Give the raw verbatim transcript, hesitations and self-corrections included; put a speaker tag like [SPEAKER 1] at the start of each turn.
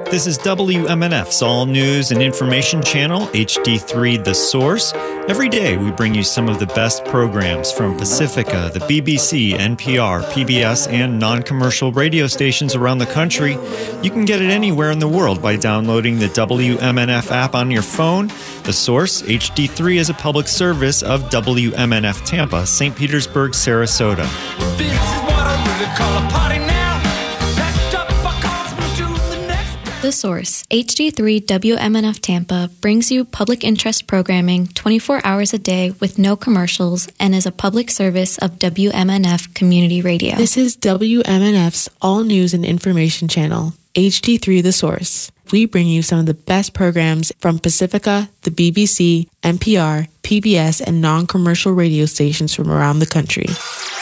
[SPEAKER 1] This is W M N F's All News and Information Channel, H D three The Source. Every day we bring you some of the best programs from Pacifica, the B B C, N P R, P B S, and non-commercial radio stations around the country. You can get it anywhere in the world by downloading the W M N F app on your phone. The Source, H D three, is a public service of W M N F Tampa, Saint Petersburg, Sarasota.
[SPEAKER 2] This is what I really call a party now.
[SPEAKER 3] The Source, H D three W M N F Tampa, brings you public interest programming twenty-four hours a day with no commercials and is a public service of W M N F Community Radio.
[SPEAKER 4] This is W M N F's All News and Information Channel, H D three The Source. We bring you some of the best programs from Pacifica, the B B C, N P R, P B S, and non-commercial radio stations from around the country.